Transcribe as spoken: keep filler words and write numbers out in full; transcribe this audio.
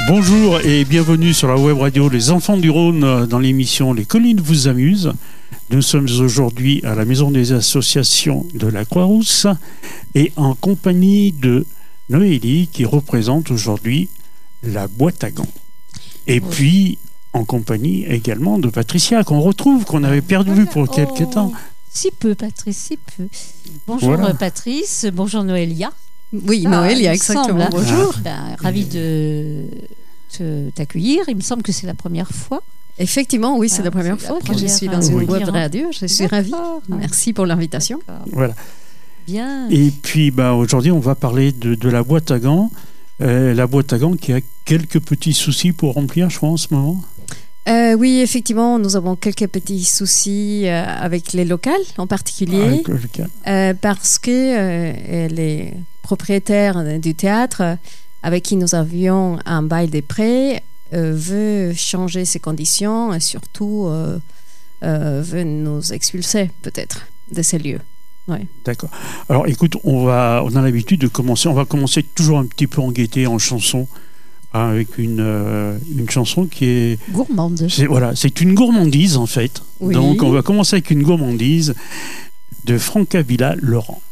Bonjour et bienvenue sur la web radio Les Enfants du Rhône dans l'émission Les Collines vous amusent. Nous sommes aujourd'hui à la Maison des Associations de la Croix-Rousse et en compagnie de Noélie qui représente aujourd'hui la boîte à gants. Et oui. Puis en compagnie également de Patricia qu'on retrouve, qu'on avait perdu voilà. pour quelques oh, temps. Si peu Patrice, si peu. Bonjour voilà. Patrice, bonjour Noélia. Oui, ah, Noélia, exactement. Semble, bonjour. Ah. Ben, ravie de te, t'accueillir. Il me semble que c'est la première fois. Effectivement, oui, c'est ah, la première c'est fois la première que je suis dans une web radio. Je suis ravie. Merci pour l'invitation. Voilà. Bien. Et puis, bah, aujourd'hui, on va parler de, de la boîte à gants. Euh, la boîte à gants qui a quelques petits soucis pour remplir, je crois, en ce moment. Euh, oui, effectivement, nous avons quelques petits soucis euh, avec les locales en particulier. Avec le local. Euh, parce que euh, les propriétaires du théâtre avec qui nous avions un bail des prêts euh, veut changer ses conditions et surtout euh, euh, veut nous expulser peut-être de ces lieux. Ouais. D'accord. Alors écoute, on, va, on a l'habitude de commencer, on va commencer toujours un petit peu en gaieté, en chanson. Avec une, euh, une chanson qui est... Gourmande. C'est, voilà, c'est une gourmandise en fait. Oui. Donc on va commencer avec une gourmandise de Francavilla Laurent.